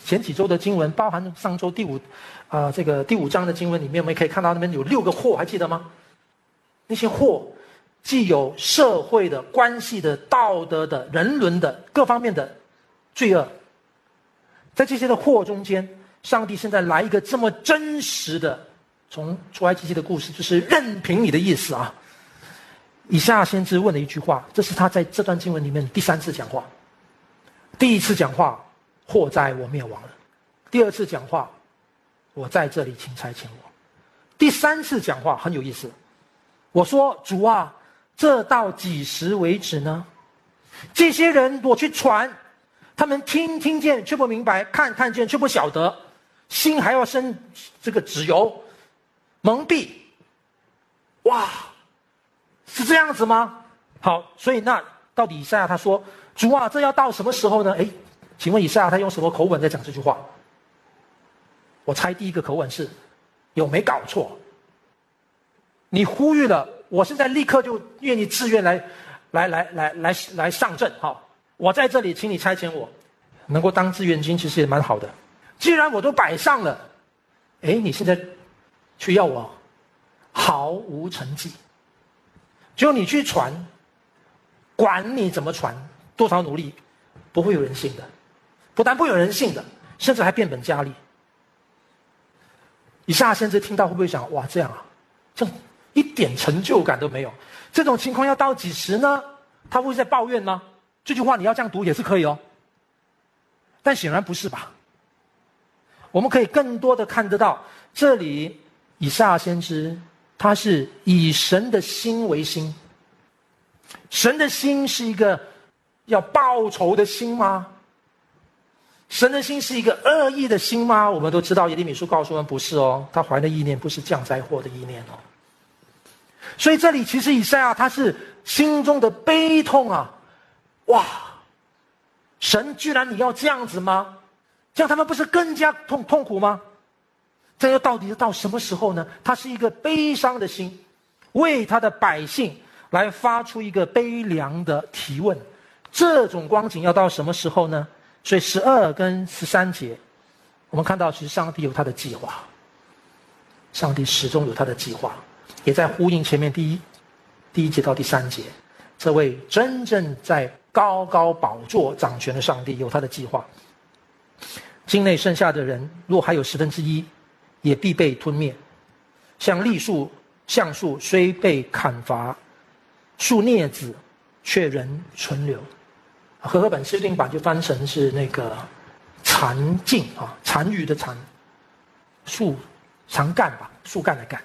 前几周的经文，包含上周第5章的经文里面，我们也可以看到那边有6个祸，还记得吗？那些祸既有社会的、关系的、道德的、人伦的各方面的罪恶，在这些的祸中间，上帝现在来一个这么真实的，从出埃及记的故事，就是任凭你的意思啊。以赛亚先知问了一句话，这是他在这段经文里面第3次讲话。第1次讲话，祸哉我灭亡了；第2次讲话，我在这里，请差遣我；第3次讲话很有意思，我说主啊，这到几时为止呢？这些人我去传，他们听见却不明白，看见却不晓得，心还要生这个脂油，蒙蔽。哇，是这样子吗？好，所以那到底以赛亚他说，主啊，这要到什么时候呢？请问以赛亚他用什么口吻在讲这句话？我猜第一个口吻是有没搞错？你呼吁了，我现在立刻就愿意自愿来上阵。好，我在这里，请你差遣我，能够当志愿军其实也蛮好的。既然我都摆上了，你现在却要我毫无成绩，只有你去传，管你怎么传，多少努力，不会有人信的。不但不会有人信的，甚至还变本加厉。以赛亚先知听到会不会想，哇，这样啊，这一点成就感都没有，这种情况要到几时呢？他会在抱怨吗？这句话你要这样读也是可以哦，但显然不是吧。我们可以更多的看得到，这里以赛亚先知他是以神的心为心。神的心是一个要报仇的心吗？神的心是一个恶意的心吗？我们都知道耶利米书告诉我们不是哦，他怀的意念不是降灾祸的意念哦。所以这里其实以赛亚他是心中的悲痛啊！哇，神居然你要这样子吗？这样他们不是更加痛苦吗？这又到底到什么时候呢？他是一个悲伤的心，为他的百姓来发出一个悲凉的提问。这种光景要到什么时候呢？所以12跟13节，我们看到其实上帝有他的计划，上帝始终有他的计划，也在呼应前面第一节到第3节，这位真正在高高宝座掌权的上帝有他的计划。境内剩下的人，若还有1/10，也必被吞灭。像栗树、橡树虽被砍伐，树镊子却仍存留。和合本修订版就翻成是那个残茎啊，残余的残，树长干吧，树干的干。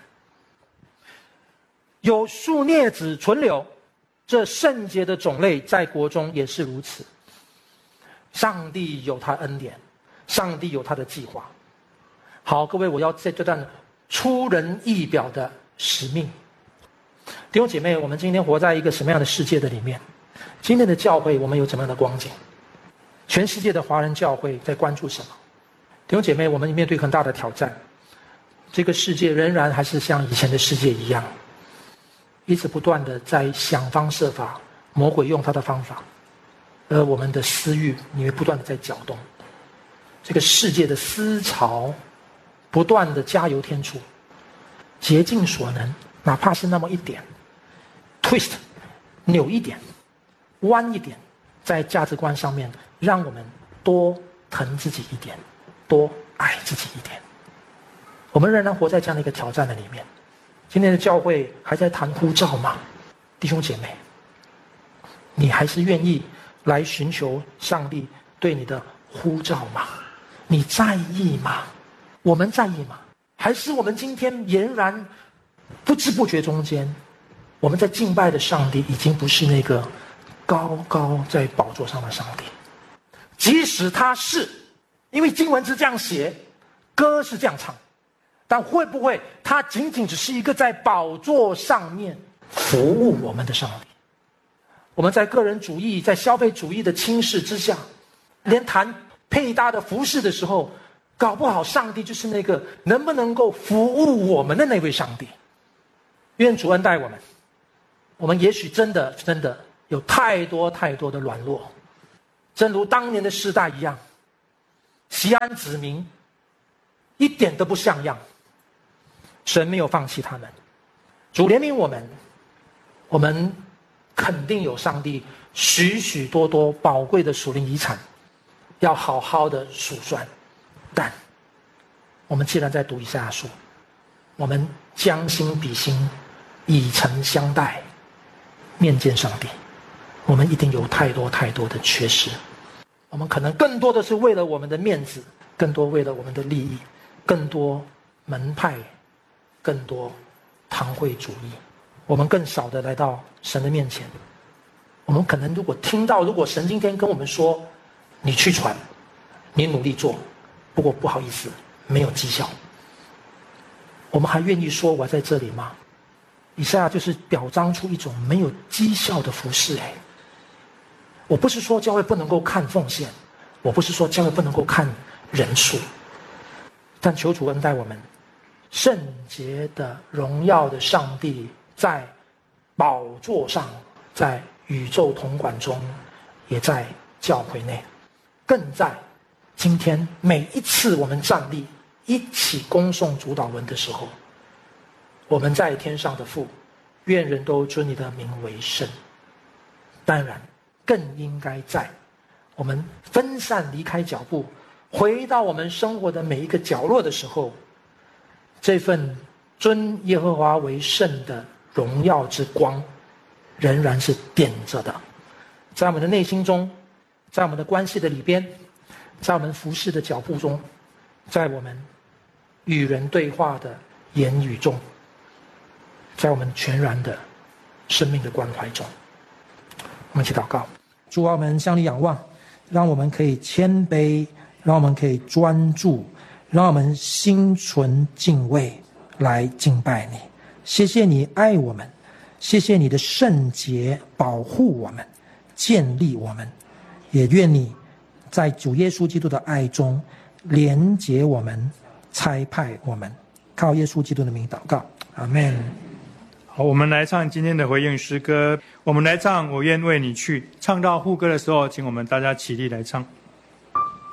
有树镊子存留，这圣洁的种类在国中也是如此。上帝有他恩典，上帝有他的计划。好，各位，我要在这段出人意表的使命。弟兄姐妹，我们今天活在一个什么样的世界的里面？今天的教会我们有怎么样的光景？全世界的华人教会在关注什么？弟兄姐妹，我们面对很大的挑战。这个世界仍然还是像以前的世界一样，一直不断的在想方设法，魔鬼用他的方法，而我们的私欲因为不断的在搅动，这个世界的思潮不断的加油添醋，竭尽所能，哪怕是那么一点 twist 扭一点弯一点，在价值观上面让我们多疼自己一点，多爱自己一点。我们仍然活在这样的一个挑战的里面。今天的教会还在谈呼召吗？弟兄姐妹，你还是愿意来寻求上帝对你的呼召吗？你在意吗？我们在意吗？还是我们今天俨然不知不觉中间，我们在敬拜的上帝已经不是那个高高在宝座上的上帝？即使他是，因为经文是这样写，歌是这样唱，但会不会他仅仅只是一个在宝座上面服务我们的上帝？我们在个人主义、在消费主义的轻视之下，连谈配搭的服饰的时候，搞不好上帝就是那个能不能够服务我们的那位上帝。愿主恩待我们。我们也许真的有太多的软弱，正如当年的世代一样， 西安子民一点都不像样。神没有放弃他们，主怜悯我们，我们肯定有上帝许许多多宝贵的属灵遗产，要好好的数算。但我们既然在读以赛亚书，我们将心比心，以诚相待，面见上帝，我们一定有太多太多的缺失。我们可能更多的是为了我们的面子，更多为了我们的利益，更多门派，更多堂会主义，我们更少的来到神的面前。我们可能如果神今天跟我们说，你去传，你努力做，不过不好意思，没有绩效，我们还愿意说我在这里吗？以赛亚就是表彰出一种没有绩效的服事。我不是说教会不能够看奉献，我不是说教会不能够看人数，但求主恩待我们，圣洁的荣耀的上帝在宝座上，在宇宙统管中，也在教会内，更在今天每一次我们站立一起恭诵主祷文的时候，我们在天上的父，愿人都尊你的名为圣。当然更应该在我们分散离开脚步，回到我们生活的每一个角落的时候，这份尊耶和华为圣的荣耀之光仍然是点着的，在我们的内心中，在我们的关系的里边，在我们服侍的脚步中，在我们与人对话的言语中，在我们全然的生命的关怀中。我们一起祷告。主啊，我们向你仰望，让我们可以谦卑，让我们可以专注，让我们心存敬畏来敬拜你。谢谢你爱我们，谢谢你的圣洁保护我们，建立我们，也愿你在主耶稣基督的爱中连结我们，差派我们，靠耶稣基督的名祷告，阿们。 好，我们来唱今天的回应诗歌。我们来唱我愿为你去。唱到副歌的时候，请我们大家起立来唱。